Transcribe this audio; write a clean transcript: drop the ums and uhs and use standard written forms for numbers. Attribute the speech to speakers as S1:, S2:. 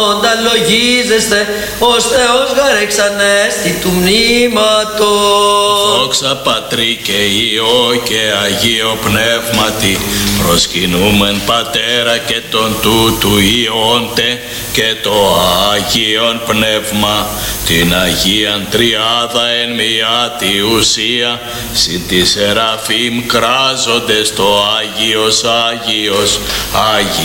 S1: λογίζεστε ως Θεός γαρεξανέστη του μνήματος.
S2: Δόξα Πατρί και Υιό και Αγίο Πνεύματι, προσκυνούμεν Πατέρα και τον τούτου Υιόντε και το Άγιον Πνεύμα, την Αγίαν Τριάδα εν μιάτη ουσία, συν τη Σεραφείμ κράζονται στο Άγιος Άγιος, Άγιος.